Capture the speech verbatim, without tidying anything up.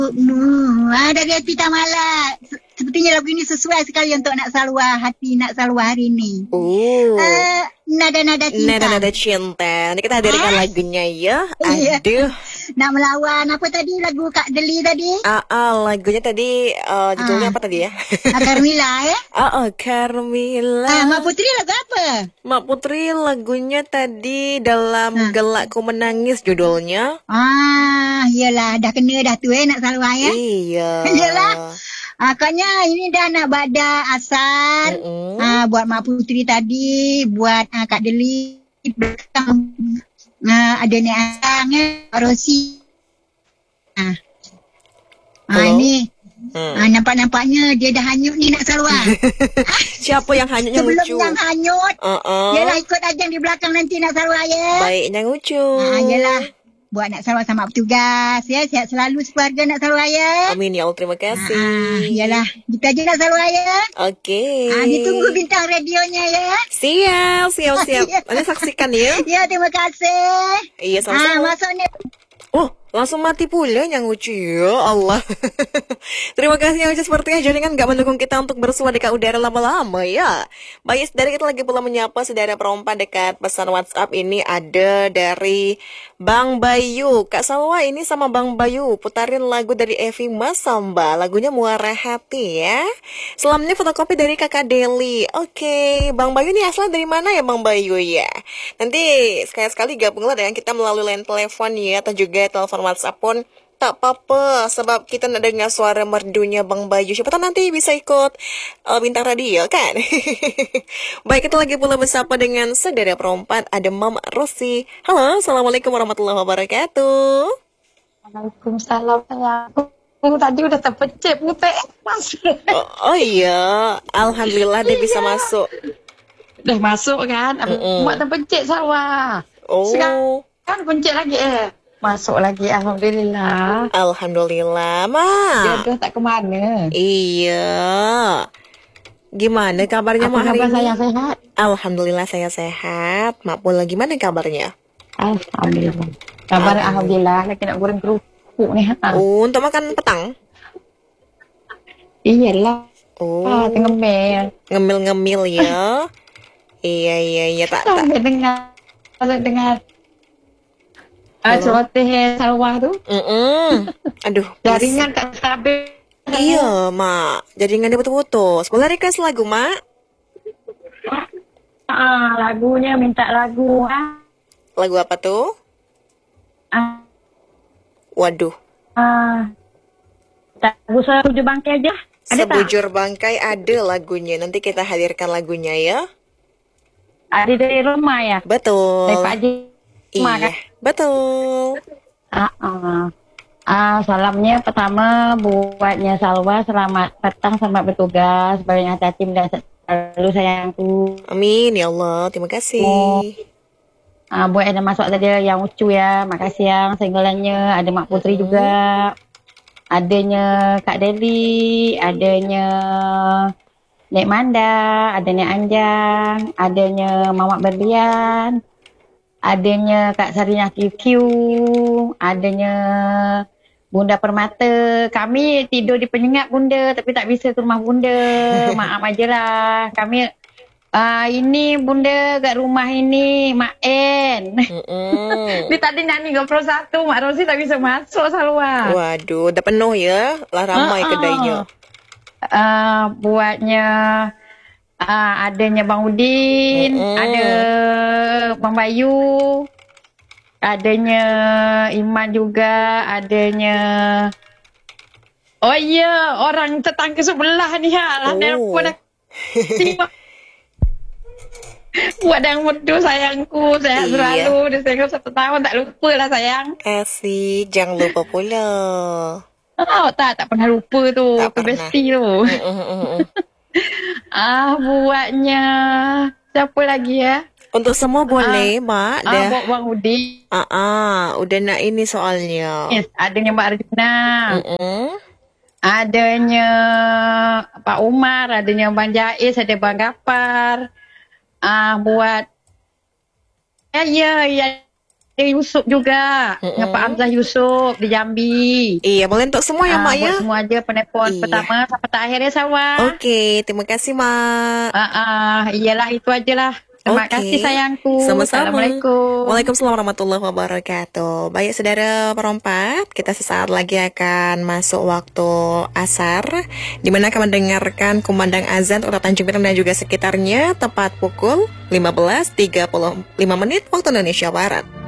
mu. Ada dia Pita Mala. Sepertinya lagu ini sesuai sekali untuk nak salwa hati, nak salwa hari ini. Oh. Uh, nada-nada cinta. Nada-nada cinta. Ini kita hadirkan ah? lagunya ya. Aduh. Nak melawan apa tadi lagu Kak Deli tadi? Ah, ah lagunya tadi uh, judulnya ah. apa tadi ya? Carmila ya? Ah, oh, Carmila. Ah, Mak Putri lagu apa? Mak Putri lagunya tadi Dalam ah. Gelakku Menangis judulnya. Ah, iyalah dah kena dah tu eh nak salwa ya. Iya. Iyalah. Akaknya ini dah nak bada asal. Mm-hmm. Ah, buat Mak Putri tadi, buat ah, Kak Deli belakang. Nah, ada ni Ang eh, Rosi. Ah. Ah ini. Hmm. Ah, nampak-nampaknya dia dah hanyut ni nak salwa. Siapa yang hanyut yang Sebelum lucu? yang hanyut. Uh-uh. Yalah ikut ajang di belakang nanti nak salwa ya. Baik, yang lucu. Ah, yalah. Buat nak salwa sama petugas ya. Sihat selalu sekeluarga nak salwa ya. Amin ya Allah, terima kasih. Ah, yalah, kita aja nak salwa ya. Okey. Ah, ditunggu bintang radionya ya. Siap, siap, siap. Anda saksikan ya. Ya, terima kasih. Iya, sama-sama. Ah, masuk ni. Oh, langsung mati pula yang lucu. Ya Allah. Terima kasih yang lucu sepertinya jaringan gak mendukung kita untuk bersua dekat udara lama-lama ya. Baik, saudara kita lagi pula menyapa saudara perempuan dekat pesan WhatsApp ini ada dari Bang Bayu. Kak Salwa ini sama Bang Bayu putarin lagu dari Evi Masamba. Lagunya Muara Hati ya. Selamanya fotokopi dari Kakak Deli. Oke, Bang Bayu ini asal dari mana ya Bang Bayu ya? Nanti sekali-sekali gabunglah dengan kita melalui line telepon ya atau juga telepon WhatsApp pun tak apa-apa sebab kita nak dengar suara merdunya Bang Bayu. Siapa tahu nanti bisa ikut uh, bintang radio kan. Baik, kita lagi pula bersama dengan saudara perempuan ada Mama Rosi. Halo, Assalamualaikum warahmatullahi wabarakatuh. Waalaikumsalam sayangku. Tadi udah terpencet putih masuk. Oh, oh iya, alhamdulillah dia bisa masuk. Dah masuk kan? Mm-mm. Mak terpencet sawah. Oh. Sekarang kan pencet lagi eh. Masuk lagi, alhamdulillah. Alhamdulillah, Mak. Jodoh tak ke mana. Iya. Gimana kabarnya Mak hari ini? Apa kabar saya sehat? Alhamdulillah saya sehat. Mak pula gimana kabarnya? Alhamdulillah. Kabar alhamdulillah, alhamdulillah. Lagi nak goreng kerupuk ni. Ha? Oh, untuk makan petang? Iyalah. Oh. Ah, ngemil. Ngemil-ngemil ya. Iya, iya, iya. Tak, tak. Sampai dengar. Sampai dengar. Ah, celoteh Salwa tu. Mm-mm. Aduh. Jaringan tak stabil. Iya, Mak. Jaringan dia putus-putus. Boleh request lagu, Mak? Ah, lagunya minta lagu. Ah. Lagu apa tuh? Ah. Waduh. Ah. Lagu Sebujur Bangkai aja. Ada Sebujur tak? Bangkai ada lagunya. Nanti kita hadirkan lagunya ya. Ada dari rumah ya? Betul. Dari Pak Haji. Iya, kan? Betul. Ah, ah. Ah, salamnya pertama buatnya Salwa, selamat petang, selamat bertugas, banyak hati dan selalu sayangku. Amin ya Allah, terima kasih. Oh. Ah, buat ada masuk tadi yang lucu ya, makasih yang singgalannya, ada Mak Putri hmm. juga, adanya Kak Deli, adanya Nek Manda, adanya Anjang, adanya Mamak Berlian. Adanya Kak Sarina Q Q, adanya Bunda Permata. Kami tidur di Penyengat Bunda, tapi tak bisa ke rumah Bunda. Maaf ajalah. Kami uh, ini Bunda kat rumah ini Mak En. Dia tadi nak tiga puluh satu, Mak Rosi tak bisa masuk Salwa. Waduh, dah penuh ya. Lah ramai uh-uh. kedainya. Uh, buatnya Uh, adanya Bang Udin, mm-hmm. ada Bang Bayu, adanya Iman juga, adanya oh iya, orang tetangga sebelah ni ha. Lah oh. dah buat yang muda sayangku, sehat iya. selalu, dia tengok satu tahun tak lupa lah sayang. Asyik, jangan lupa pula. Oh tak, tak pernah lupa tu, ke besti tu. Ah, buatnya siapa lagi ya? Untuk semua boleh, ah, Mak. Ah, dah. Buat Bang Udi. Ah, ah, udah nak ini soalnya. Yes, adanya Mbak Arjuna. Mm-mm. Adanya Pak Umar, adanya Bang Jais, ada Bang Gapar. Ah, buat ya ya ya birthday Yusuf juga. Mm-mm. Dengan Pak Hamzah Yusuf di Jambi. Iya, boleh untuk semua ya, Mak, uh, ya? Buat semua aja penelpon iya. pertama sampai terakhir ya, Sawa. Oke, okay, terima kasih, Mak. Uh, uh, iyalah, itu aja lah. Terima okay. kasih sayangku. Sama-sama. Assalamualaikum. Waalaikumsalam warahmatullahi wabarakatuh. Baik saudara perempat, kita sesaat lagi akan masuk waktu asar, di mana akan mendengarkan kumandang azan Kota Tanjung Pinang dan juga sekitarnya tepat pukul lima belas tiga puluh lima menit waktu Indonesia Barat.